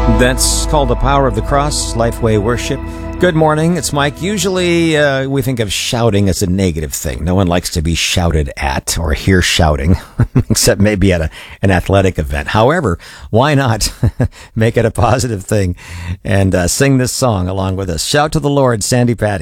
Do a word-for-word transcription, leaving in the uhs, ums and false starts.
That's called The Power of the Cross, Lifeway Worship. Good morning, it's Mike. Usually uh, we think of shouting as a negative thing. No one likes to be shouted at or hear shouting, except maybe at a, an athletic event. However, why not make it a positive thing and uh, sing this song along with us? Shout to the Lord, Sandy Patty.